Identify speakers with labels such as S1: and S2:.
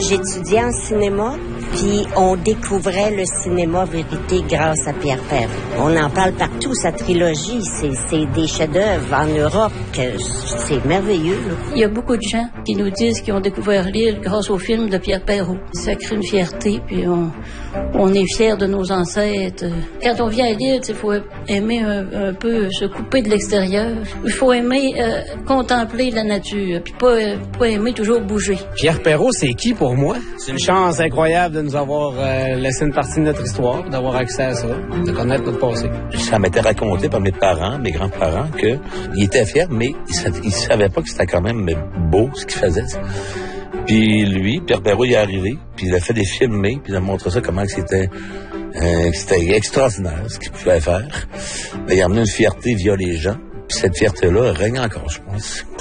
S1: j'étudiais en cinéma, puis on découvrait le cinéma vérité grâce à Pierre Perrault. On en parle partout, sa trilogie, c'est des chefs-d'œuvre en Europe, c'est merveilleux. Là.
S2: Il y a beaucoup de gens qui nous disent qu'ils ont découvert l'île grâce au film de Pierre Perrault. Ça crée une fierté, puis on est fiers de nos ancêtres. Quand on vient à l'île, il faut aimer un peu se couper de l'extérieur. Il faut aimer contempler la nature, puis pas aimer toujours bouger.
S3: Pierre Perrault, c'est qui pour moi? C'est une chance incroyable de nous avoir laissé une partie de notre histoire, d'avoir accès à ça, de connaître notre passé.
S4: Ça m'était raconté par mes parents, mes grands-parents, qu'ils étaient fiers, mais ils savaient pas que c'était quand même beau ce qu'ils faisaient. Puis lui, Pierre Perrault, il est arrivé, puis il a fait des films, puis il a montré ça comment c'était extraordinaire ce qu'il pouvait faire. Il a amené une fierté via les gens, puis cette fierté-là règne encore, je pense.